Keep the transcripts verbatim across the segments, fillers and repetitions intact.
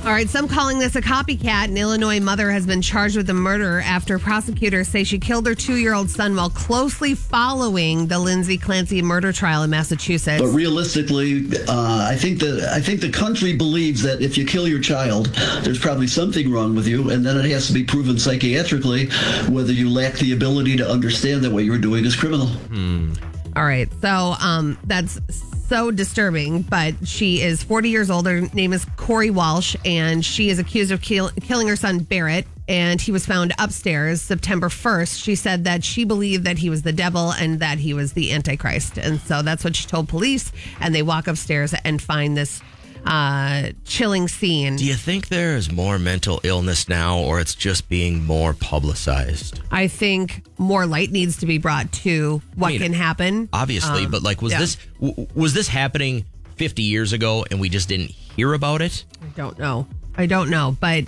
All right, some calling this a copycat. An Illinois mother has been charged with the murder after prosecutors say she killed her two-year-old son while closely following the Lindsay Clancy murder trial in Massachusetts. But realistically, uh, I think that I think the country believes that if you kill your child, there's probably something wrong with you, and then it has to be proven psychiatrically whether you lack the ability to understand that what you're doing is criminal. Hmm. All right, so um, that's so disturbing, but she is forty years old. Her name is Corey Walsh, and she is accused of kill- killing her son, Barrett, and he was found upstairs September first. She said that she believed that he was the devil and that he was the Antichrist, and so that's what she told police, and they walk upstairs and find this uh, chilling scene. Do you think there is more mental illness now, or it's just being more publicized? I think more light needs to be brought to what I mean, can happen. Obviously, um, but like, was yeah. this w- was this happening fifty years ago and we just didn't hear about it? I don't know. I don't know, but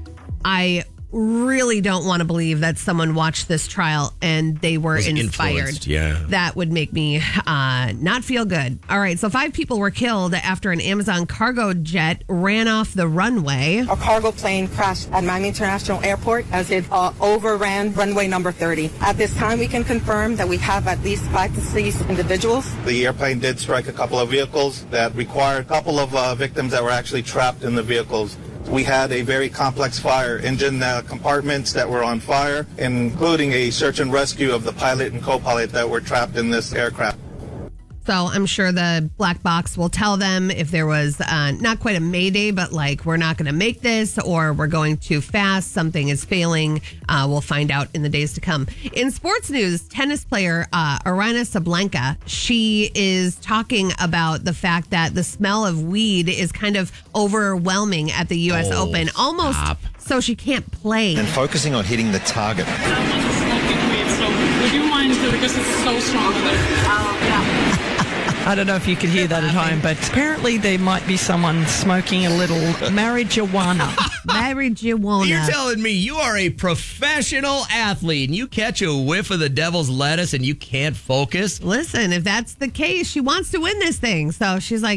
I really don't want to believe that someone watched this trial and they were Was inspired. influenced, yeah. That would make me uh, not feel good. All right, so five people were killed after an Amazon cargo jet ran off the runway. A cargo plane crashed at Miami International Airport as it uh, overran runway number thirty. At this time, we can confirm that we have at least five deceased individuals. The airplane did strike a couple of vehicles that required a couple of uh, victims that were actually trapped in the vehicles. We had a very complex fire, engine uh, compartments that were on fire, including a search and rescue of the pilot and co-pilot that were trapped in this aircraft. So I'm sure the black box will tell them if there was uh, not quite a mayday, but like, we're not going to make this, or we're going too fast, something is failing. Uh, we'll find out in the days to come. In sports news, tennis player uh, Aryna Sabalenka, she is talking about the fact that the smell of weed is kind of overwhelming at the U S Oh, Open, almost stop. so she can't play. And focusing on hitting the target. I want to smoking weed, so would you mind because it's so strong? Oh, yeah. I don't know if you could hear that at home, but apparently there might be someone smoking a little marijuana. Marijuana. You're telling me you are a professional athlete and you catch a whiff of the devil's lettuce and you can't focus? Listen, if that's the case, she wants to win this thing. So she's like,